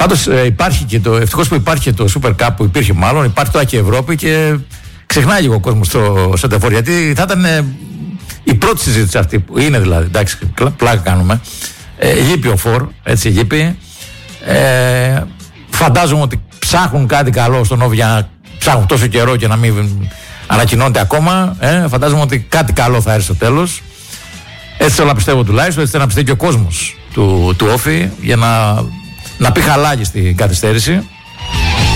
Πάντως υπάρχει και ευτυχώς που υπάρχει και το Super Cup που υπήρχε μάλλον, υπάρχει τώρα και η Ευρώπη και ξεχνάει λίγο ο κόσμος στο Σεντεφόρ, γιατί θα ήταν η πρώτη συζήτηση αυτή που είναι δηλαδή, εντάξει, πλάκα κάνουμε. Λείπει ο Φορ, έτσι λείπει. Φαντάζομαι ότι ψάχνουν κάτι καλό στον Όφη για να ψάχνουν τόσο καιρό και να μην ανακοινώνεται ακόμα. Φαντάζομαι ότι κάτι καλό θα έρθει στο τέλος. Έτσι θέλω να πιστεύω τουλάχιστον, έτσι θέλω να πιστεύει και ο κόσμος του Όφη για να πει χαλάκι στην καθυστέρηση.